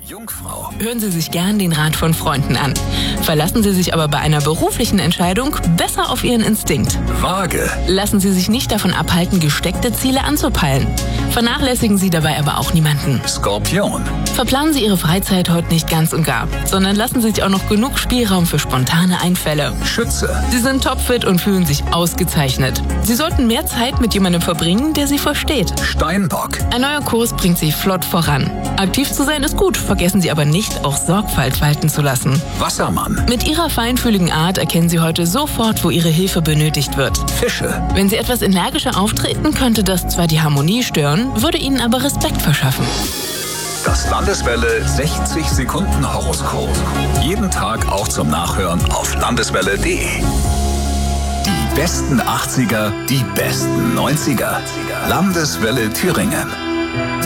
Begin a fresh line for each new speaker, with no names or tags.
Jungfrau. Hören Sie sich gern den Rat von Freunden an. Verlassen Sie sich aber bei einer beruflichen Entscheidung besser auf Ihren Instinkt.
Waage.
Lassen Sie sich nicht davon abhalten, gesteckte Ziele anzupeilen. Vernachlässigen Sie dabei aber auch niemanden.
Skorpion.
Verplanen Sie Ihre Freizeit heute nicht ganz und gar, sondern lassen Sie sich auch noch genug Spielraum für spontane Einfälle.
Schütze.
Sie sind topfit und fühlen sich ausgezeichnet. Sie sollten mehr Zeit mit jemandem verbringen, der Sie versteht.
Steinbock.
Ein neuer Kurs bringt Sie flott voran. Aktiv zu sein ist gut, vergessen Sie aber nicht, auch Sorgfalt walten zu lassen.
Wassermann.
Mit Ihrer feinfühligen Art erkennen Sie heute sofort, wo Ihre Hilfe benötigt wird.
Fische.
Wenn Sie etwas energischer auftreten, könnte das zwar die Harmonie stören, würde Ihnen aber Respekt verschaffen.
Das Landeswelle 60 Sekunden Horoskop. Jeden Tag auch zum Nachhören auf landeswelle.de. Die besten 80er, die besten 90er. Landeswelle Thüringen.